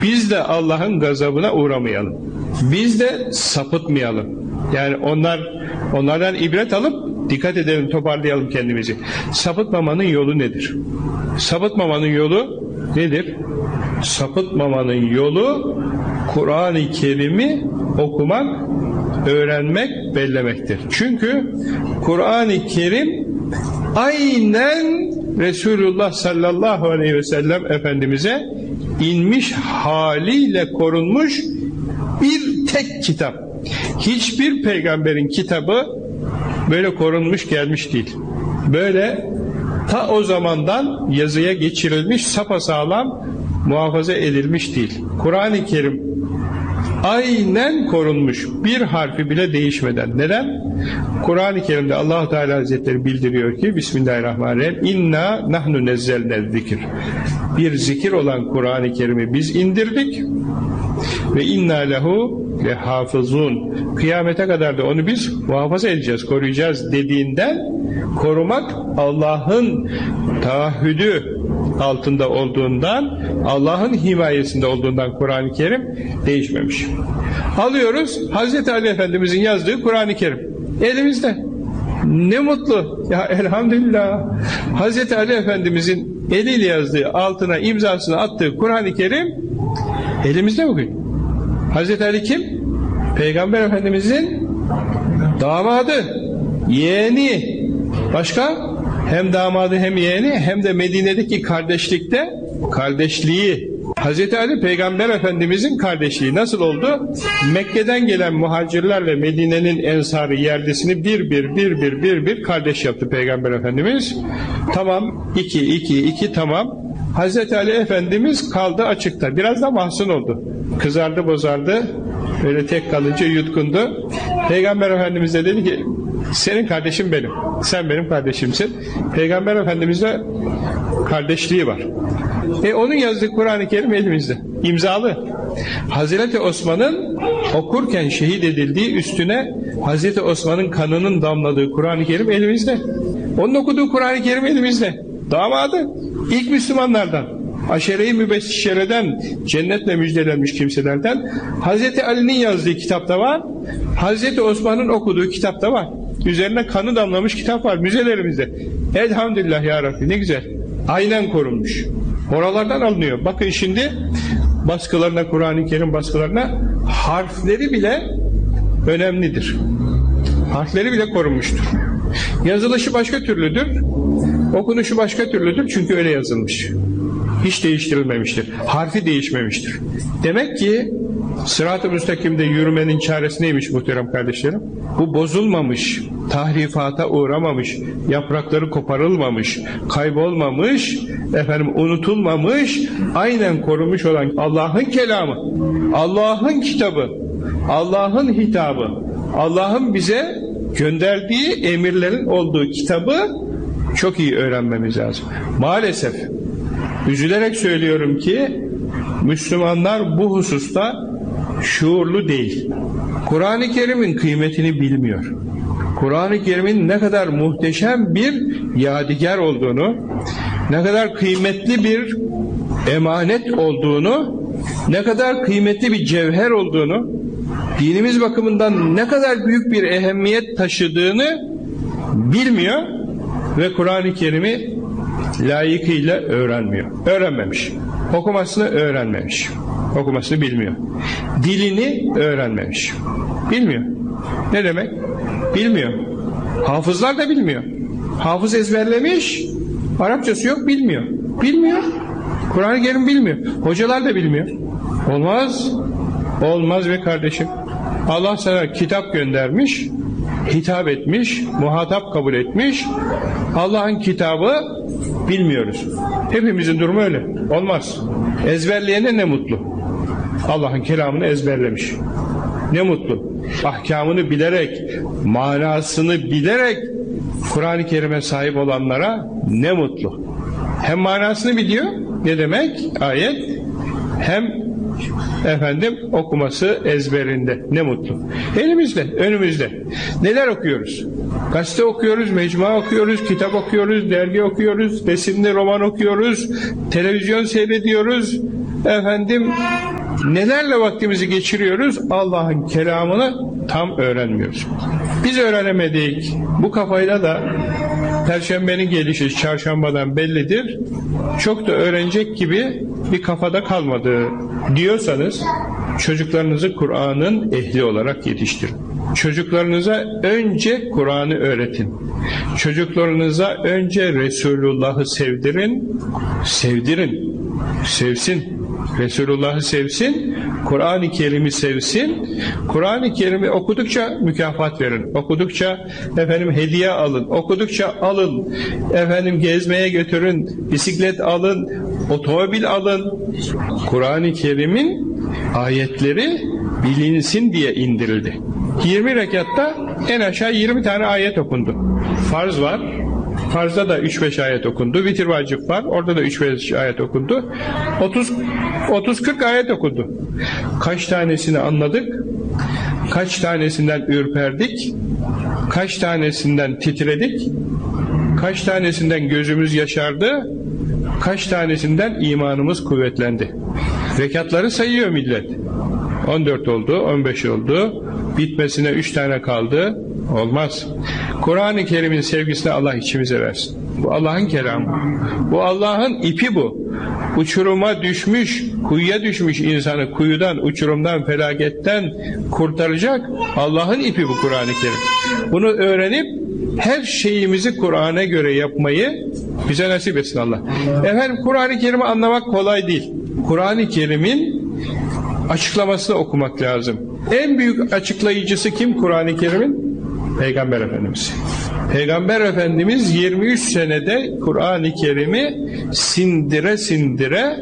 Biz de Allah'ın gazabına uğramayalım. Biz de sapıtmayalım. Yani onlardan ibret alıp dikkat edelim, toparlayalım kendimizi. Sapıtmamanın yolu nedir? Sapıtmamanın yolu nedir? Sapıtmamanın yolu Kur'an-ı Kerim'i okumak, öğrenmek, bellemektir. Çünkü Kur'an-ı Kerim aynen Resulullah sallallahu aleyhi ve sellem Efendimiz'e inmiş haliyle korunmuş bir tek kitap. Hiçbir peygamberin kitabı böyle korunmuş gelmiş değil. Böyle ta o zamandan yazıya geçirilmiş, sapasağlam muhafaza edilmiş değil. Kur'an-ı Kerim aynen korunmuş, bir harfi bile değişmeden. Neden? Kur'an-ı Kerim'de Allah-u Teala Hazretleri bildiriyor ki Bismillahirrahmanirrahim İnna nahnu nezzelne zikir. Bir zikir olan Kur'an-ı Kerim'i biz indirdik ve inna lehu lehafızun. Kıyamete kadar da onu biz muhafaza edeceğiz, koruyacağız dediğinden korumak Allah'ın taahhüdü altında olduğundan, Allah'ın himayesinde olduğundan Kur'an-ı Kerim değişmemiş. Alıyoruz Hazreti Ali Efendimizin yazdığı Kur'an-ı Kerim elimizde. Ne mutlu ya, elhamdülillah. Hazreti Ali Efendimizin eliyle yazdığı, altına imzasını attığı Kur'an-ı Kerim elimizde bugün. Hazreti Ali kim? Peygamber Efendimizin damadı, yeğeni. Başka? Hem damadı hem yeğeni, hem de Medine'deki kardeşliği. Hazreti Ali Peygamber Efendimizin kardeşliği nasıl oldu? Mekke'den gelen muhacirler ve Medine'nin ensarı yerdesini bir kardeş yaptı Peygamber Efendimiz. Tamam, iki tamam. Hazreti Ali Efendimiz kaldı açıkta. Biraz da mahzun oldu. Kızardı bozardı. Öyle tek kalınca yutkundu. Peygamber Efendimiz de dedi ki senin kardeşin benim. Sen benim kardeşimsin. Peygamber Efendimiz'le kardeşliği var. Onun yazdığı Kur'an-ı Kerim elimizde. İmzalı. Hazreti Osman'ın okurken şehit edildiği, üstüne Hazreti Osman'ın kanının damladığı Kur'an-ı Kerim elimizde. Onun okuduğu Kur'an-ı Kerim elimizde. Damadı. İlk Müslümanlardan. Aşere-i Mübeşşere'den, cennetle müjdelenmiş kimselerden. Hazreti Ali'nin yazdığı kitapta var. Hazreti Osman'ın okuduğu kitapta var. Üzerine kanı damlamış kitap var müzelerimizde. Elhamdülillah ya Rabbi, ne güzel. Aynen korunmuş. Oralardan alınıyor. Bakın şimdi baskılarına, Kur'an-ı Kerim baskılarına harfleri bile önemlidir. Harfleri bile korunmuştur. Yazılışı başka türlüdür. Okunuşu başka türlüdür. Çünkü öyle yazılmış. Hiç değiştirilmemiştir. Harfi değişmemiştir. Demek ki sırat-ı müstakimde yürümenin çaresi neymiş muhterem kardeşlerim? Bu bozulmamış, tahrifata uğramamış, yaprakları koparılmamış, kaybolmamış, unutulmamış, aynen korunmuş olan Allah'ın kelamı, Allah'ın kitabı, Allah'ın hitabı, Allah'ın bize gönderdiği emirlerin olduğu kitabı çok iyi öğrenmemiz lazım. Maalesef üzülerek söylüyorum ki Müslümanlar bu hususta şuurlu değil. Kur'an-ı Kerim'in kıymetini bilmiyor. Kur'an-ı Kerim'in ne kadar muhteşem bir yadigar olduğunu, ne kadar kıymetli bir emanet olduğunu, ne kadar kıymetli bir cevher olduğunu, dinimiz bakımından ne kadar büyük bir ehemmiyet taşıdığını bilmiyor ve Kur'an-ı Kerim'i layıkıyla öğrenmiyor. Öğrenmemiş. Okumasını öğrenmemiş. Okumasını bilmiyor. Dilini öğrenmemiş. Bilmiyor. Ne demek? Bilmiyor. Hafızlar da bilmiyor. Hafız ezberlemiş, Arapçası yok, bilmiyor. Bilmiyor. Kur'an-ı Kerim bilmiyor. Hocalar da bilmiyor. Olmaz. Olmaz be kardeşim. Allah sana kitap göndermiş, hitap etmiş, muhatap kabul etmiş. Allah'ın kitabı bilmiyoruz. Hepimizin durumu öyle. Olmaz. Ezberleyene ne mutlu. Allah'ın kelamını ezberlemiş. Ne mutlu. Ahkamını bilerek, manasını bilerek Kur'an-ı Kerim'e sahip olanlara ne mutlu. Hem manasını biliyor, ne demek ayet, hem okuması ezberinde. Ne mutlu. Elimizde, önümüzde. Neler okuyoruz? Gazete okuyoruz, mecmua okuyoruz, kitap okuyoruz, dergi okuyoruz, resimli roman okuyoruz, televizyon seyrediyoruz, Efendim, nelerle vaktimizi geçiriyoruz? Allah'ın kelamını tam öğrenmiyoruz. Biz öğrenemedik. Bu kafayla da Perşembenin gelişi çarşambadan bellidir. Çok da öğrenecek gibi bir kafada kalmadı diyorsanız, çocuklarınızı Kur'an'ın ehli olarak yetiştirin. Çocuklarınıza önce Kur'an'ı öğretin. Çocuklarınıza önce Resulullah'ı sevdirin, sevsin. Resulullah'ı sevsin, Kur'an-ı Kerim'i sevsin. Kur'an-ı Kerim'i okudukça mükafat verin. Okudukça hediye alın. Okudukça alın. Gezmeye götürün. Bisiklet alın. Otomobil alın. Kur'an-ı Kerim'in ayetleri bilinsin diye indirildi. 20 rekatta en aşağı 20 tane ayet okundu. Farz var. Farzda da 3-5 ayet okundu. Vitir vacip var. Orada da 3-5 ayet okundu. 30-40 ayet okundu. Kaç tanesini anladık? Kaç tanesinden ürperdik? Kaç tanesinden titredik? Kaç tanesinden gözümüz yaşardı? Kaç tanesinden imanımız kuvvetlendi? Rekatları sayıyor millet. 14 oldu, 15 oldu. Bitmesine 3 tane kaldı. Olmaz. Kur'an-ı Kerim'in sevgisini Allah içimize versin. Bu Allah'ın kelamı. Bu Allah'ın ipi bu. Uçuruma düşmüş, kuyuya düşmüş insanı kuyudan, uçurumdan, felaketten kurtaracak Allah'ın ipi bu Kur'an-ı Kerim. Bunu öğrenip her şeyimizi Kur'an'a göre yapmayı bize nasip etsin Allah. Kur'an-ı Kerim'i anlamak kolay değil. Kur'an-ı Kerim'in açıklamasını okumak lazım. En büyük açıklayıcısı kim Kur'an-ı Kerim'in? Peygamber Efendimiz. Peygamber Efendimiz 23 senede Kur'an-ı Kerim'i sindire sindire,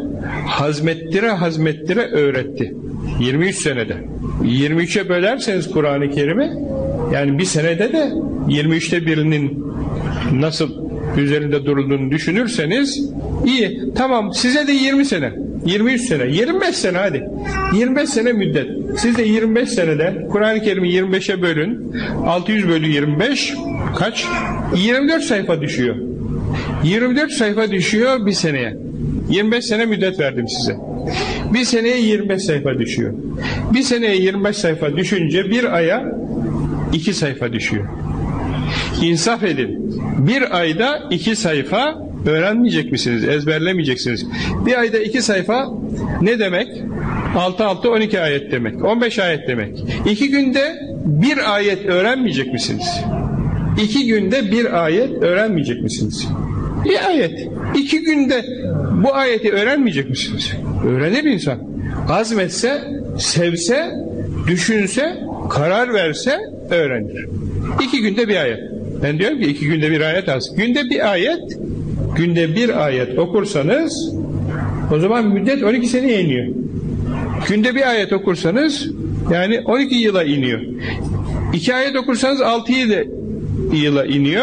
hazmettire öğretti. 23 senede. 23'e bölerseniz Kur'an-ı Kerim'i, yani bir senede de 23'te birinin nasıl üzerinde durulduğunu düşünürseniz iyi. Tamam, size de 20 sene. 23 sene, 25 sene hadi. 25 sene müddet. Siz de 25 senede Kur'an-ı Kerim'i 25'e bölün. 600 bölü 25 kaç? 24 sayfa düşüyor. 24 sayfa düşüyor bir seneye. 25 sene müddet verdim size. Bir seneye 25 sayfa düşüyor. Bir seneye 25 sayfa düşünce bir aya 2 sayfa düşüyor. İnsaf edin. Bir ayda 2 sayfa öğrenmeyecek misiniz? Ezberlemeyeceksiniz. Bir ayda 2 sayfa ne demek? 6-6-12 ayet demek. 15 ayet demek. 2 günde bir ayet öğrenmeyecek misiniz? 2 günde bir ayet öğrenmeyecek misiniz? Bir ayet. 2 günde bu ayeti öğrenmeyecek misiniz? Öğrenir insan. Azmetse, sevse, düşünse, karar verse öğrenir. 2 günde bir ayet. Ben diyorum ki 2 günde bir ayet az. Günde bir ayet okursanız o zaman müddet 12 seneye iniyor. Günde bir ayet okursanız yani 12 yıla iniyor. 2 ayet okursanız 6 yıla iniyor.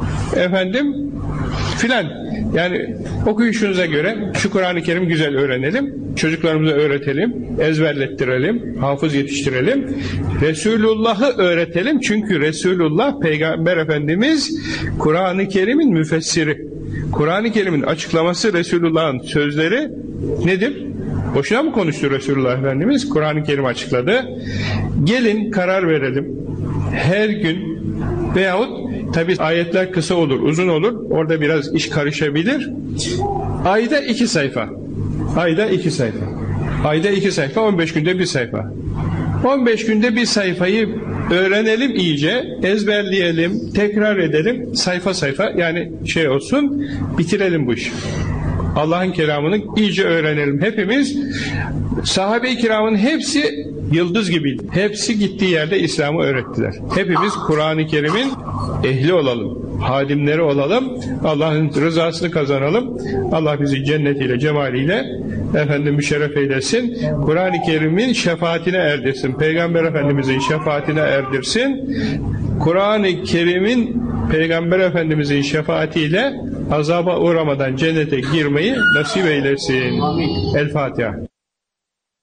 Filan. Yani okuyuşunuza göre şu Kur'an-ı Kerim güzel öğrenelim, çocuklarımıza öğretelim, ezberlettirelim, hafız yetiştirelim, Resulullah'ı öğretelim. Çünkü Resulullah, Peygamber Efendimiz Kur'an-ı Kerim'in müfessiri. Kur'an-ı Kerim'in açıklaması, Resulullah'ın sözleri nedir? Boşuna mı konuştu Resulullah Efendimiz? Kur'an-ı Kerim açıkladı. Gelin karar verelim. Her gün veyahut tabi ayetler kısa olur, uzun olur. Orada biraz iş karışabilir. Ayda 2 sayfa. Ayda 2 sayfa. Ayda 2 sayfa, 15 günde bir sayfa. 15 günde bir sayfayı öğrenelim iyice, ezberleyelim, tekrar edelim, sayfa sayfa, yani olsun, bitirelim bu işi. Allah'ın kelamını iyice öğrenelim. Hepimiz, sahabe-i kiramın hepsi yıldız gibiydi. Hepsi gittiği yerde İslam'ı öğrettiler. Hepimiz Kur'an-ı Kerim'in ehli olalım, hadimleri olalım, Allah'ın rızasını kazanalım. Allah bizi cennetiyle, cemaliyle müşerref eylesin. Kur'an-ı Kerim'in şefaatine erdirsin. Peygamber Efendimiz'in şefaatine erdirsin. Kur'an-ı Kerim'in Peygamber Efendimiz'in şefaatiyle azaba uğramadan cennete girmeyi nasip eylesin. El Fatiha.